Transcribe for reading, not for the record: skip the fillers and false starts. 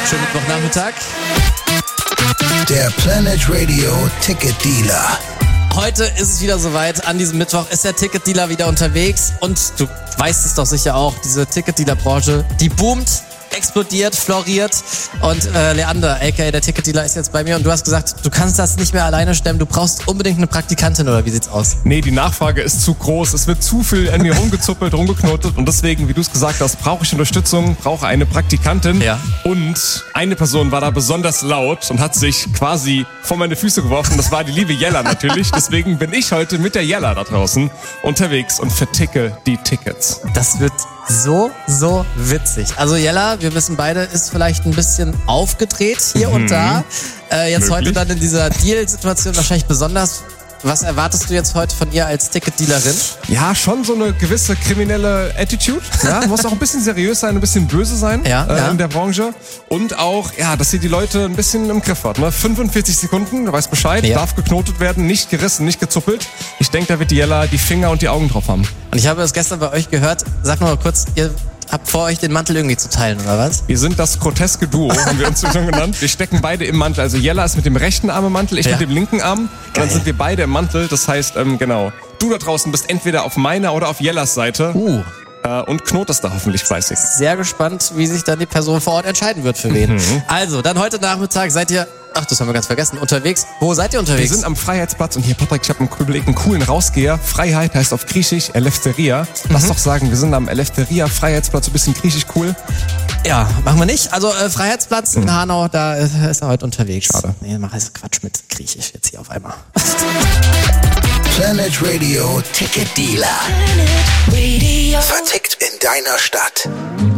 Schönen Mittwochnachmittag. Der Planet Radio Ticket Dealer. Heute ist es wieder soweit. An diesem Mittwoch ist der Ticketdealer wieder unterwegs. Und du weißt es doch sicher auch, diese Ticketdealer-Branche, die boomt, explodiert, floriert. Und Leander, aka der Ticketdealer, ist jetzt bei mir. Und du hast gesagt, du kannst das nicht mehr alleine stemmen. Du brauchst unbedingt eine Praktikantin, oder wie sieht's aus? Nee, die Nachfrage ist zu groß. Es wird zu viel an mir rumgezuppelt, rumgeknotet. Und deswegen, wie du es gesagt hast, brauche ich Unterstützung, brauche eine Praktikantin. Ja. Und eine Person war da besonders laut und hat sich quasi vor meine Füße geworfen. Das war die liebe Jella natürlich. Deswegen bin ich heute mit der Jella da draußen unterwegs und verticke die Tickets. Das wird so witzig. Also Jella, wir wissen beide, ist vielleicht ein bisschen aufgedreht hier und da. Jetzt Möglich. heute dann in dieser Deal-Situation wahrscheinlich besonders. Was erwartest du jetzt heute von ihr als Ticketdealerin? Ja, schon so eine gewisse kriminelle Attitude. Ja, muss auch ein bisschen seriös sein, ein bisschen böse sein Ja. in der Branche. Und auch, ja, dass sie die Leute ein bisschen im Griff hat. Ne? 45 Sekunden, du weißt Bescheid, Ja. darf geknotet werden, nicht gerissen, nicht gezuppelt. Ich denke, da wird die Jella die Finger und die Augen drauf haben. Und ich habe es gestern bei euch gehört. Sag mal kurz, ihr habt vor, euch den Mantel irgendwie zu teilen, oder was? Wir sind das groteske Duo, haben wir uns schon genannt. Wir stecken beide im Mantel. Also Jella ist mit dem rechten Arm im Mantel, ich Ja. mit dem linken Arm. Und dann Geil. sind wir beide im Mantel. Das heißt, genau, du da draußen bist entweder auf meiner oder auf Jellas Seite und knotest da hoffentlich fleißig. Sehr gespannt, wie sich dann die Person vor Ort entscheiden wird, für wen. Also, dann heute Nachmittag seid ihr, ach, das haben wir ganz vergessen, unterwegs. Wo seid ihr Wir unterwegs? sind am Freiheitsplatz und hier, Patrick, ich habe einen coolen Rausgeher. Freiheit heißt auf Griechisch Eleftheria. Lass doch sagen, wir sind am Eleftheria Freiheitsplatz, so ein bisschen griechisch cool. Ja, machen wir nicht. Also Freiheitsplatz in Hanau, da ist er heute unterwegs. Schade. Nee, mach jetzt Quatsch mit Griechisch jetzt hier auf einmal. Planet Radio Ticket Dealer. Planet Radio. Vertickt in deiner Stadt.